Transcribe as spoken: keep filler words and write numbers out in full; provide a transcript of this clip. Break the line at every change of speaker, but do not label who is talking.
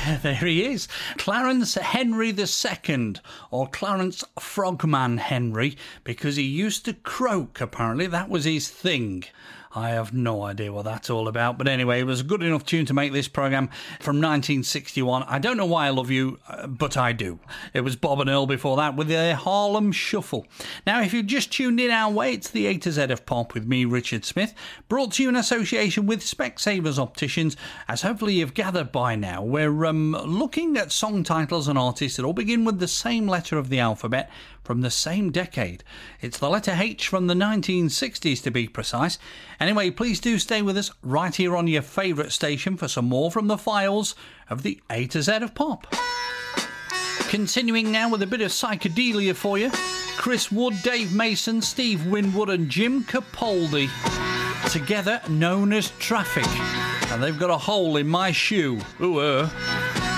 There he is. Clarence Henry the Second, or Clarence Frogman Henry, because he used to croak, apparently. That was his thing. I have no idea what that's all about. But anyway, it was a good enough tune to make this programme from nineteen sixty-one. I don't know why I love you, but I do. It was Bob and Earl before that with their Harlem Shuffle. Now, if you've just tuned in our way, it's the A to Z of Pop with me, Richard Smith, brought to you in association with Specsavers Opticians. As hopefully you've gathered by now, we're um, looking at song titles and artists that all begin with the same letter of the alphabet from the same decade. It's the letter H from the nineteen sixties to be precise. Anyway, please do stay with us right here on your favourite station for some more from the files of the A to Z of Pop. Continuing now with a bit of psychedelia for you. Chris Wood, Dave Mason, Steve Winwood and Jim Capaldi, together known as Traffic. And they've got a hole in my shoe. Ooh, uh.